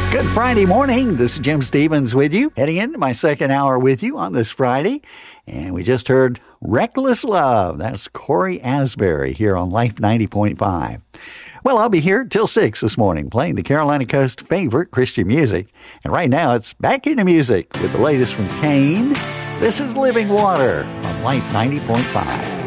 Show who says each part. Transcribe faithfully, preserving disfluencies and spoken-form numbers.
Speaker 1: Good Friday morning. This is Jim Stevens with you, heading into my second hour with you on this Friday. And we just heard Reckless Love. That's Corey Asbury here on Life ninety point five. Well, I'll be here till six this morning playing the Carolina Coast favorite Christian music. And right now it's back into music with the latest from Kane. This is Living Water on Life ninety point five.